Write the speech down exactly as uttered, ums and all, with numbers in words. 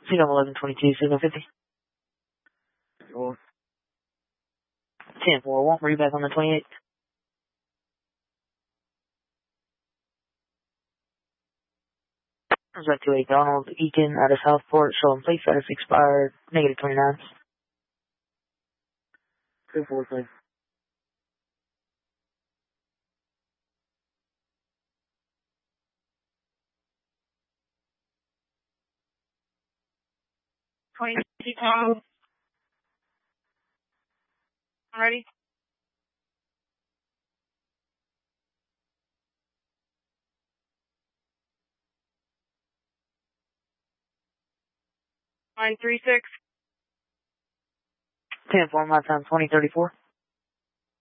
Signal eleven twenty-two, signal fifty. ten four one, were you back on the twenty-eighth? Is that two eight Donald Eaton out of Southport, showing plate status expired, negative twenty-nine. two four, please. twenty-two Donald. I'm ready. nine three six. ten four, my time, twenty thirty-four.